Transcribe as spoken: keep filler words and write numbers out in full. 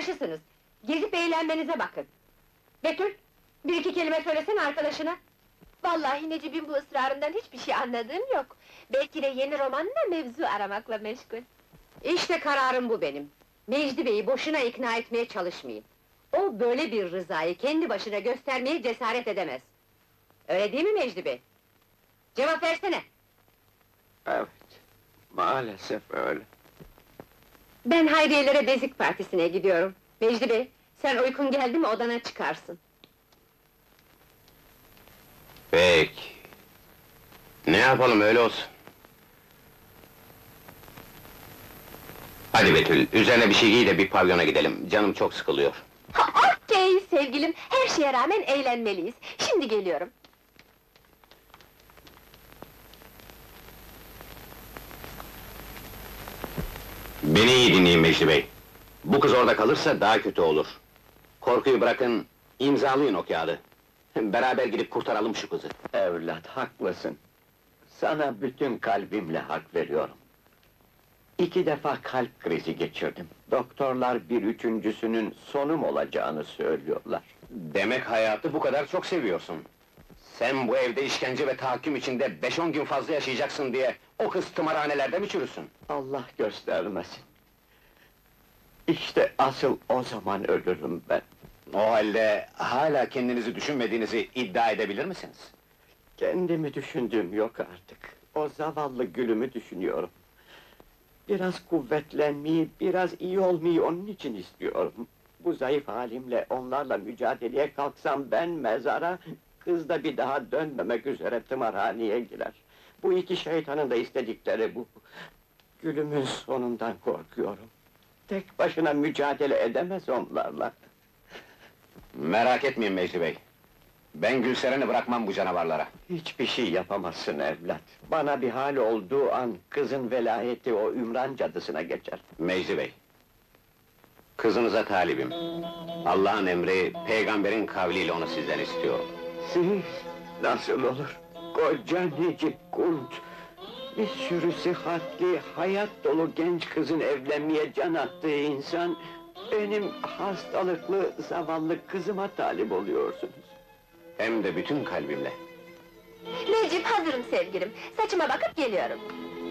arkadaşısınız. Gezip eğlenmenize bakın. Betül, bir iki kelime söylesene arkadaşına. Vallahi Necip'in bu ısrarından hiçbir şey anladığım yok. Belki de yeni romanla mevzu aramakla meşgul. İşte kararım bu benim. Mecdi Bey'i boşuna ikna etmeye çalışmayın. O böyle bir rızayı kendi başına göstermeye cesaret edemez. Öyle değil mi Mecdi Bey? Cevap versene! Evet, maalesef öyle. Ben Hayriyelere Bezik Partisi'ne gidiyorum. Mecdi Bey, sen uykun geldi mi odana çıkarsın. Peki. Ne yapalım, öyle olsun. Hadi Betül, üzerine bir şey giy de bir pavyona gidelim. Canım çok sıkılıyor. Ha, okey sevgilim, her şeye rağmen eğlenmeliyiz. Şimdi geliyorum. Beni iyi dinleyin Mecdi Bey. Bu kız orada kalırsa daha kötü olur. Korkuyu bırakın, imzalayın o kağıdı. Beraber gidip kurtaralım şu kızı. Evlat, haklısın. Sana bütün kalbimle hak veriyorum. İki defa kalp krizi geçirdim. Doktorlar bir üçüncüsünün sonum olacağını söylüyorlar. Demek hayatı bu kadar çok seviyorsun. Sen bu evde işkence ve tahakküm içinde beş on gün fazla yaşayacaksın diye o kız tımarhanelerde mi çürüsün? Allah göstermesin. İşte asıl o zaman ölürüm ben. O halde hala kendinizi düşünmediğinizi iddia edebilir misiniz? Kendimi düşündüğüm yok artık. O zavallı gülümü düşünüyorum. Biraz kuvvetlenmeyi, biraz iyi olmayı onun için istiyorum. Bu zayıf halimle onlarla mücadeleye kalksam ben mezara, kız da bir daha dönmemek üzere tımarhaneye girer. Bu iki şeytanın da istedikleri bu. Gülümün sonundan korkuyorum. Tek başına mücadele edemez onlarla. Merak etmeyin Mecdi Bey. Ben Gülseren'i bırakmam bu canavarlara. Hiçbir şey yapamazsın evlat. Bana bir hal olduğu an, kızın velayeti o Ümran cadısına geçer. Mecdi Bey, kızınıza talibim. Allah'ın emri, peygamberin kavliyle onu sizden istiyorum. Siz nasıl olur? Koca Necip Kunt, bir sürü sıhhatli, hayat dolu genç kızın evlenmeye can attığı insan, benim hastalıklı, zavallı kızıma talip oluyorsunuz. Hem de bütün kalbimle. Necip, hazırım sevgilim. Saçıma bakıp geliyorum.